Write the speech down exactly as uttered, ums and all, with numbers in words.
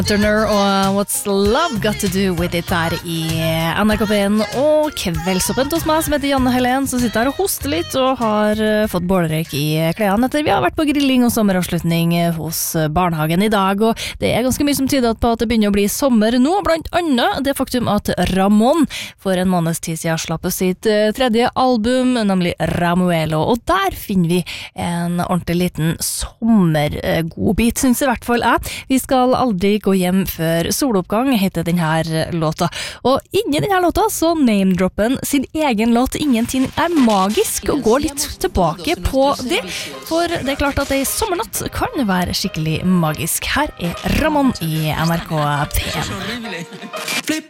Turner og What's Love Got To Do With It der i N R K P-en og Kveldsoppen hos meg som heter Janne Helen, som sitter her og hoster litt og har fått bålrøyk i klærne etter vi har vært på grilling og sommeravslutning hos barnehagen i dag, og det er ganske mye som tyder på at det begynner å bli sommer nå, blant annet det faktum at Ramón for en måneds tid siden slapp sitt tredje album, nemlig Ramuelo, og der finner vi en ordentlig liten sommergodbit, synes i hvert fall jeg. Vi skal aldri gå hjem før soloppgang, heter denne låta. Og inni denne låta så name-droppen sin egen låt Ingenting er magisk, og går litt tilbake på det. For det er klart at en sommernatt kan være skikkelig magisk. Her er Ramón i N R K P.